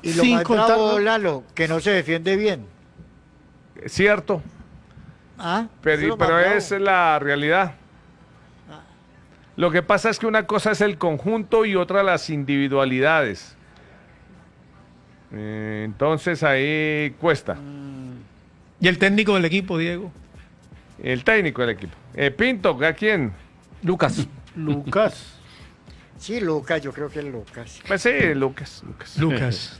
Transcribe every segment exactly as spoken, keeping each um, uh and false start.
Y lo Sin más contar, bravo, ¿no? Lalo, que no se defiende bien. Cierto, ¿Ah? Eso pero, lo más pero bravo. es la realidad. Lo que pasa es que una cosa es el conjunto y otra las individualidades. Eh, entonces ahí cuesta. Y el técnico del equipo, Diego. El técnico del equipo. Eh, Pinto, ¿a quién? Lucas. Lucas. Sí, Lucas, yo creo que es Lucas. Pues sí, Lucas. Lucas. Lucas.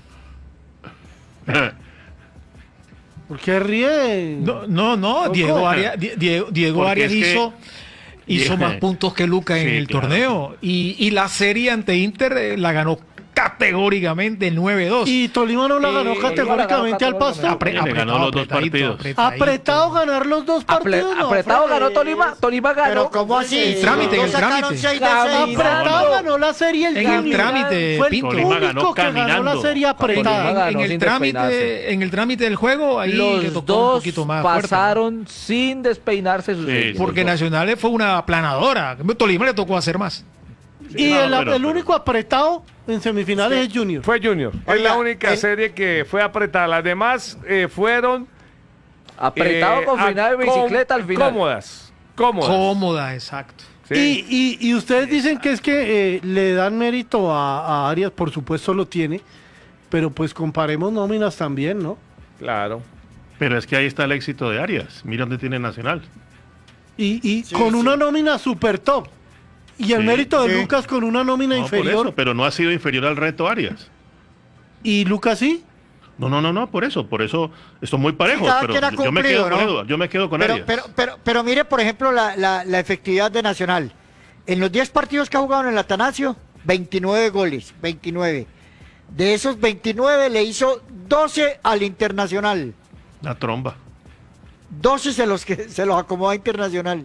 ¿Por qué ríe? No, no, no, Loco. Diego Arias, Die- Diego, Diego Porque Arias es que- hizo, hizo Yeah. más puntos que Lucas en Sí, el claro. torneo. Y, y la serie ante Inter eh, la ganó categóricamente nueve dos. Y Tolima no la ganó Y- categóricamente al Pasto. Apre- Le ganó los dos partidos. Apretado ganar los dos Aple- partidos. no, apretado Fred. ganó Tolima. Tolima ganó. Pero ¿cómo así? El trámite, Los el sacaron trámite. seis de seis. Apretado No, no. ganó la serie el En el Junior. trámite, Fue el Pinto. Tolima único ganó que ganó la caminando. serie apretada. Tolima ganó en, el sin trámite, despeinarse. en el trámite del juego, ahí le Los tocó un dos poquito más fuerte, ¿no? pasaron sin despeinarse sus Sí, equipos. Porque Nacional fue una aplanadora. Tolima le tocó hacer más. Y No, el, pero- el único apretado en semifinales es Junior. Fue Junior. es Oiga, la única el- serie que fue apretada. Las demás eh, fueron Apretado eh, con a- final de com- bicicleta al final. Cómodas. Cómodas. Cómoda, exacto. Sí. Y, y, y ustedes dicen que es que eh, le dan mérito a, a Arias, por supuesto lo tiene, pero pues comparemos nóminas también, ¿no? Claro. Pero es que ahí está el éxito de Arias. Mira dónde tiene Nacional. Y, y Sí, con sí. una nómina super top. Y el Sí, mérito de sí. Lucas con una nómina No, por inferior. eso, pero no ha sido inferior al reto Arias. Y Lucas sí. No, no, no, no, por eso, por eso estoy muy parejos, Cada pero quien ha yo, yo me cumplido, quedo con ¿no? Eduard, yo me quedo con Pero, Arias. pero, pero, pero mire, por ejemplo, la, la, la efectividad de Nacional. En los diez partidos que ha jugado en el Atanasio, veintinueve goles, veintinueve. De esos veintinueve le hizo doce al Internacional. La tromba. doce se los, que, se los acomodó a Internacional.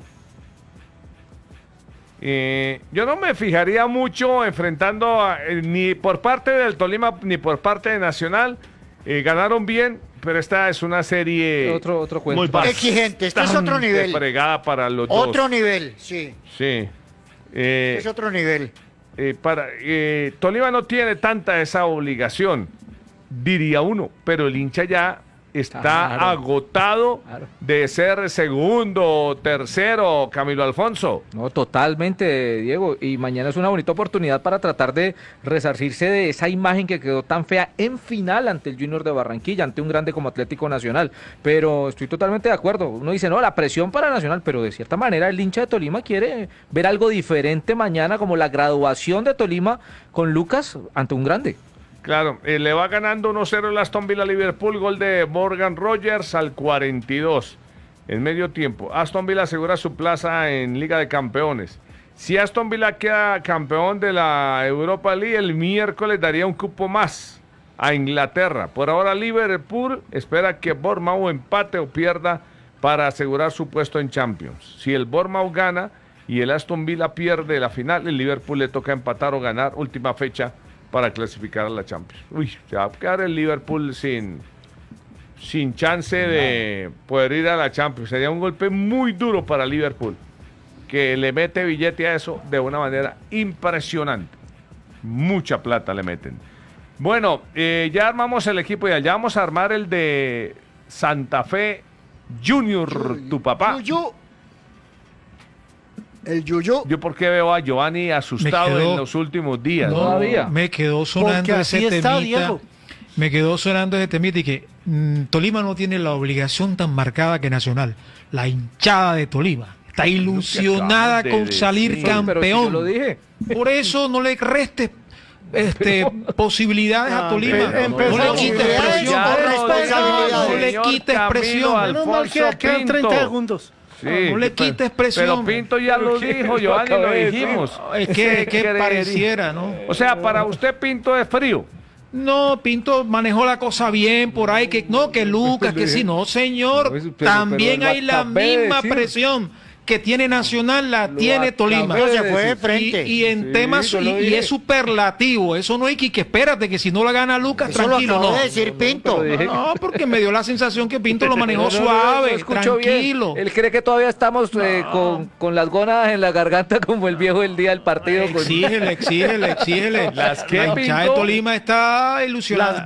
Eh, yo no me fijaría mucho enfrentando a- eh, ni por parte del Tolima ni por parte de Nacional. Eh, ganaron bien, pero esta es una serie Otro, otro cuento. Muy fácil. Exigente, este es otro bastante nivel. fregada para los Otro dos. nivel, sí. Sí. Eh, Es otro nivel. eh, para, eh, Tolima no tiene tanta esa obligación, diría uno, pero el hincha ya está Claro. agotado Claro. de ser segundo, tercero, Camilo Alfonso. No, totalmente, Diego. Y mañana es una bonita oportunidad para tratar de resarcirse de esa imagen que quedó tan fea en final ante el Junior de Barranquilla, ante un grande como Atlético Nacional. Pero estoy totalmente de acuerdo. Uno dice, no, la presión para Nacional, pero de cierta manera el hincha de Tolima quiere ver algo diferente mañana, como la graduación de Tolima con Lucas ante un grande. Claro, eh, le va ganando uno cero el Aston Villa a Liverpool, gol de Morgan Rogers al cuarenta y dos en medio tiempo. Aston Villa asegura su plaza en Liga de Campeones. Si Aston Villa queda campeón de la Europa League, el miércoles daría un cupo más a Inglaterra. Por ahora Liverpool espera que Bournemouth empate o pierda para asegurar su puesto en Champions. Si el Bournemouth gana y el Aston Villa pierde la final, el Liverpool le toca empatar o ganar última fecha para clasificar a la Champions. Uy, se va a quedar el Liverpool sin, sin chance de poder ir a la Champions. Sería un golpe muy duro para Liverpool, que le mete billete a eso de una manera impresionante. Mucha plata le meten. Bueno, eh, ya armamos el equipo y allá vamos a armar el de Santa Fe Junior, tu papá. Yuyu. El Yuyu. Yo porque veo a Giovanni asustado Me quedó- en los últimos días. No, Todavía. me quedó sonando Porque así ese está, temita. Diego. Me quedó sonando ese temita y que mm, Tolima no tiene la obligación tan marcada que Nacional. La hinchada de Tolima está ilusionada acabas de con salir decir. Pero si campeón. yo lo dije. Por eso no le restes este, posibilidades a Ah, Tolima. empe- No le empezó- quites Ya presión. no, No responsabilidades. le señor quites Camilo presión. Alfonso Menos mal que quedan Pinto. treinta segundos. Sí, No le pero- quites presión. Pero Pinto ya lo dijo, Giovanni, lo acabé de decir. dijimos. Es que, que creería? pareciera, ¿no? O sea, para usted Pinto es frío. No, Pinto manejó la cosa bien por ahí, que no, que Lucas, que sí, no, señor. No, pero- También pero lo hay la acabé de misma decir. presión que tiene Nacional, la Lo tiene Tolima. acabé se fue de decir. frente. Y, y en Sí, temas, yo y, lo y dije. es superlativo, eso no hay que, que espérate, que si no la gana Lucas, Eso lo tranquilo, acabó no. de decir Pinto. pero dije- No, porque me dio la sensación que Pinto lo manejó No, no, no, suave, no escuchó bien. tranquilo. Él cree que todavía estamos eh, con, con las gónadas en la garganta como el viejo el día del partido. con- Exígele, exígele, exígele. Las que, La hinchada de Pinto. Tolima está ilusionada.